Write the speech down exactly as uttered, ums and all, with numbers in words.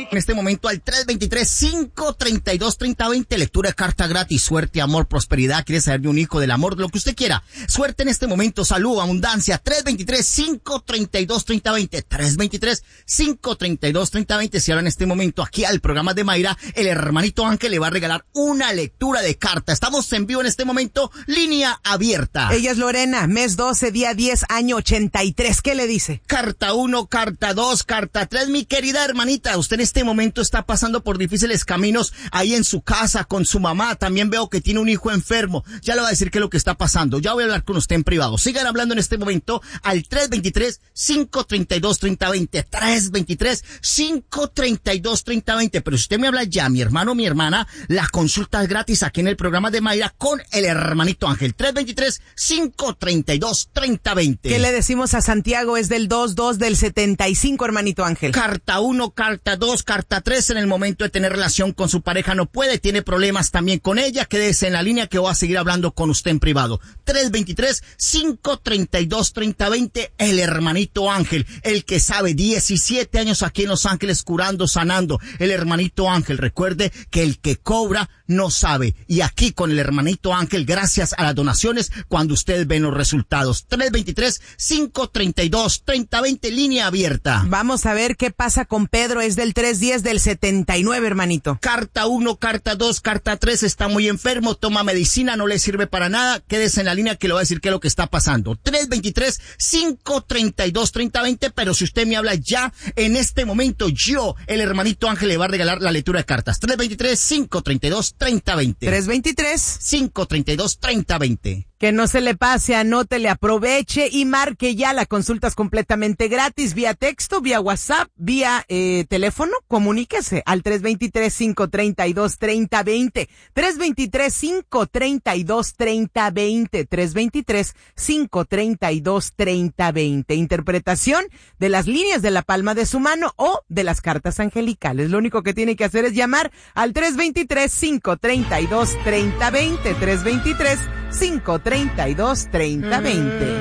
en este momento al tres veintitrés, cinco treinta y dos, treinta veinte. Lectura de carta gratis, suerte, amor, prosperidad. ¿Quiere saber de un hijo, del amor, de lo que usted quiera? Suerte en este momento, salud, abundancia. tres veintitrés, cinco treinta y dos, treinta veinte. tres veintitrés, cinco treinta y dos, treinta veinte. Si habla en este momento aquí al programa de Mayra, el hermanito Ángel le va a regalar una lectura de carta. Estamos en vivo en este momento, línea abierta. Ella es Lorena, mes doce, día diez, año ochenta y tres. ¿Qué le dice? Carta uno, carta dos, carta tres. Mi querida hermanita, usted en este momento está pasando por difíciles caminos ahí en su casa con su mamá. También veo que tiene un hijo enfermo. Ya le voy a decir qué es lo que está pasando. Ya voy a hablar con usted en privado. Sigan hablando en este momento al tres veintitrés, cinco treinta y dos, treinta veinte. tres veintitrés, cinco treinta y dos, treinta veinte. Pero si usted me habla ya, mi hermano o mi hermana, la consulta es gratis aquí en el programa de Mayra con el hermanito Ángel. tres veintitrés, cinco treinta y dos, treinta veinte. ¿Qué le decimos a Santiago? Es del dos dos del setenta y cinco, hermanito Ángel. Carta uno, carta dos, carta tres. En el momento de tener relación con su pareja no puede, tiene problemas también con ella. Quédese en la línea que voy a seguir hablando con usted en privado. tres veintitrés, cinco treinta y dos, treinta veinte. El hermanito Ángel, el que sabe, diecisiete años aquí en Los Ángeles curando, sanando. El hermanito Ángel, recuerde que el que cobra no sabe. Y aquí con el hermanito Ángel, gracias a las donaciones, cuando ustedes ven los resultados. tres veintitrés, cinco treinta y dos, treinta veinte, línea abierta. Vamos a ver qué pasa con Pedro. Es del tres diez del setenta y nueve, hermanito. Carta uno, carta dos, carta tres. Está muy enfermo, toma medicina, no le sirve para nada. Quédese en la línea que le voy a decir qué es lo que está pasando. tres veintitrés, cinco treinta y dos, treinta veinte. Pero si usted me habla ya, en este momento, yo, el hermanito Ángel, le va a regalar la lectura de cartas. tres veintitrés, cinco treinta y dos, treinta veinte. tres veintitrés, cinco treinta y dos, treinta veinte. Que no se le pase, anótele, aproveche y marque ya. La consulta es completamente gratis, vía texto, vía WhatsApp, vía eh, teléfono. Comuníquese al tres veintitrés, cinco treinta y dos, treinta veinte. tres veintitrés, cinco treinta y dos, treinta veinte. tres veintitrés, cinco treinta y dos, treinta veinte. Interpretación de las líneas de la palma de su mano o de las cartas angelicales. Lo único que tiene que hacer es llamar al tres veintitrés, cinco treinta y dos, treinta veinte. tres veintitrés, cinco treinta y dos, treinta veinte.